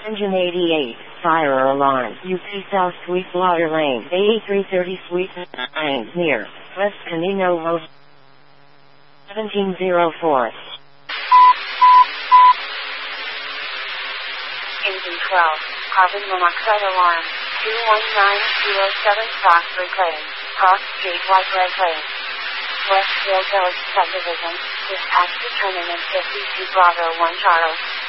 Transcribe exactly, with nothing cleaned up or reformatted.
Engine eighty-eight, fire alarm. U P South Sweetwater Lane, A E three thirty Sweetwater near West Canino Road, seventeen oh four. Engine twelve, carbon monoxide alarm, two one nine zero seven Foxbury Lane, Cross Street, White Lane. Westfield Village Subdivision, dispatch determinant fifty-two Bravo one Charles.